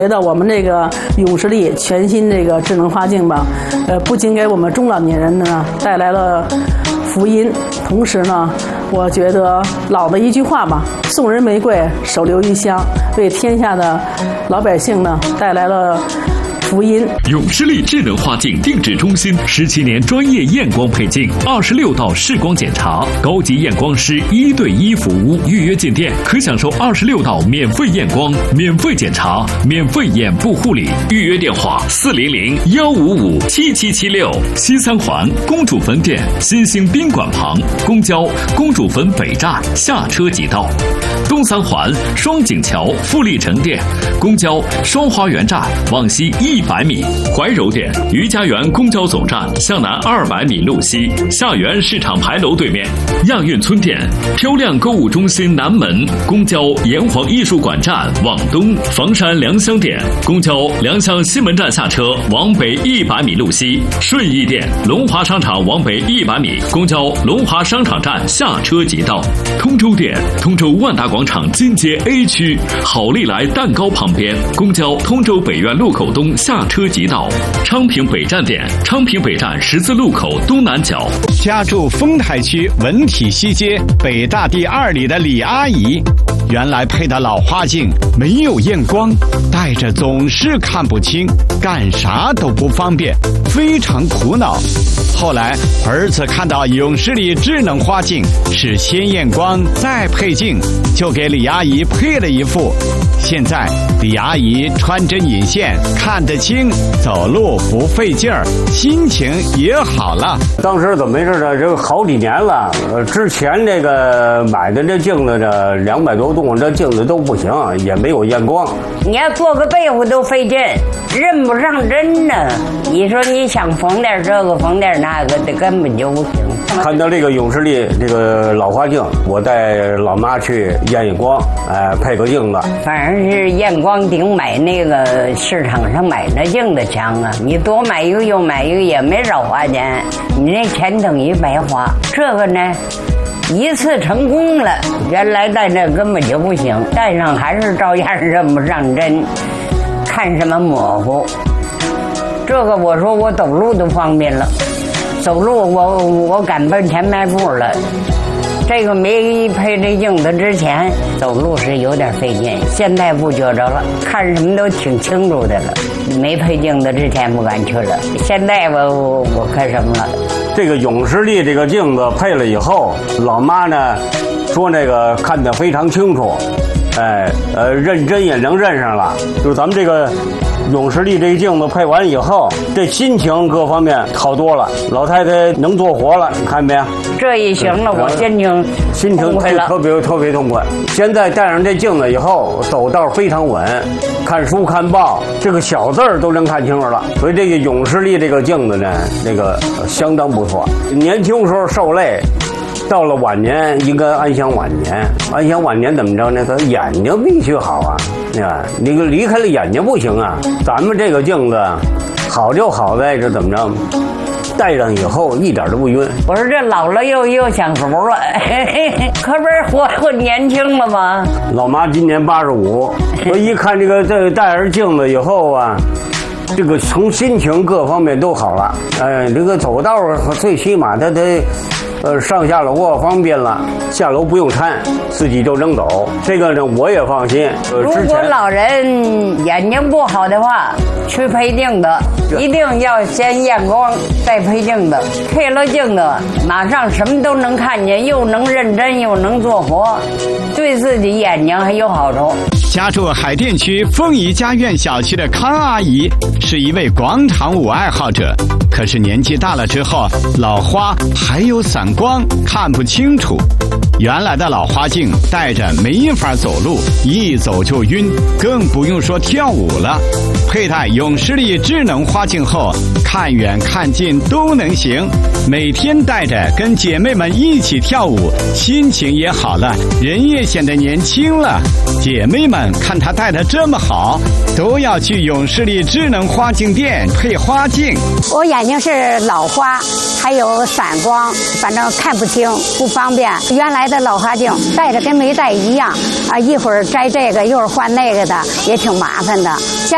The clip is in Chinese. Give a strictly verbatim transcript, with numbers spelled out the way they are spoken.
觉得我们这个永视力全新这个智能花镜吧，呃，不仅给我们中老年人呢带来了福音，同时呢，我觉得老的一句话吧，送人玫瑰，手留余香，为天下的老百姓呢带来了福音。 永视力智能花镜定制中心十七年专业验光配镜，二十六道视光检查，高级验光师一对一服务。预约进店可享受二十六道免费验光、免费检查、免费眼部护理。预约电话：四零零幺五五七七七六。西三环公主坟店新兴宾馆旁，公交公主坟北站下车即到。东三环双井桥富力城店，公交双花园站往西一百米。怀柔店余家园公交总站向南二百米路西，下园市场牌楼对面。亚运村店漂亮购物中心南门，公交炎黄艺术馆站往东。房山良乡店公交良乡西门站下车往北一百米路西。顺义店龙华商场往北一百米，公交龙华商场站下车即到。通州店通州万达广场金街 A 区好利来蛋糕旁边，公交通州北苑路口东下车即到。昌平北站店昌平北站十字路口东南角。 家住丰台区文体西街北大第二里的李阿姨，原来配的老花镜没有验光，戴着总是看不清，干啥都不方便，非常苦恼。后来儿子看到永视力智能花镜是先验光再配镜，就给李阿姨配了一副。现在李阿姨穿针引线看得清，走路不费劲儿，心情也好了。 当时怎么回事呢？这个好几年了，呃，之前这个买的这镜子这两百多度，这镜子都不行，也没有验光。 你要做个被子都费劲，认不上针呢。你说你想缝点这个缝点那个的，根本就不行。 看到这个永视力这个老花镜，我带老妈去验验光，哎、呃，配个镜子。 反正是验光顶买那个市场上买那镜子强啊！你多买一个又买一个也没少花钱，你那钱等于白花。这个呢，一次成功了，原来戴那根本就不行，戴上还是照样认不上针，看什么模糊。这个我说我走路都方便了，走路我我赶奔前迈步了。这个没配这镜子之前走路是有点费劲，现在不觉着了，看什么都挺清楚的了。没配镜子之前不敢去了，现在我我我看什么了。 这个永视力这个镜子配了以后，老妈呢说那个看得非常清楚，哎呃认真也能认上了。就是咱们这个永视力这个镜子配完以后，这心情各方面好多了，老太太能做活了，你看没有？ 这一行了，我心情心情特别特别痛快。现在戴上这镜子以后，走道非常稳，看书看报，这个小字儿都能看清楚了。所以这个永视力这个镜子呢，那个相当不错。年轻时候受累，到了晚年应该安享晚年。安享晚年怎么着呢？他眼睛必须好啊，啊，你离开了眼睛不行啊。咱们这个镜子好就好在这怎么着？戴上以后一点都不晕。 我说这老了又又享福了，可不是活活年轻了吗？ 老妈今年八十五，我一看这个这戴上镜子以后啊，这个从心情各方面都好了。哎，这个走道最起码他得。呃，上下楼啊方便了，下楼不用搀，自己就能走。这个呢，我也放心。呃， 如果老人眼睛不好的话，去配镜子，一定要先验光，再配镜子。配了镜子，马上什么都能看见，又能认真，又能做活，对自己眼睛还有好处。 家住海淀区凤仪家苑小区的康阿姨是一位广场舞爱好者，可是年纪大了之后，老花还有散光，看不清楚。原来的老花镜戴着没法走路，一走就晕，更不用说跳舞了。佩戴永视力智能花镜后，看远看近都能行，每天戴着跟姐妹们一起跳舞，心情也好了，人也显得年轻了。姐妹们看她戴得这么好，都要去永视力智能花镜店配花镜。 我眼睛是老花，还有散光，反正看不清，不方便。原来的老花镜戴着跟没戴一样啊，一会儿摘这个，一会儿换那个的，也挺麻烦的。现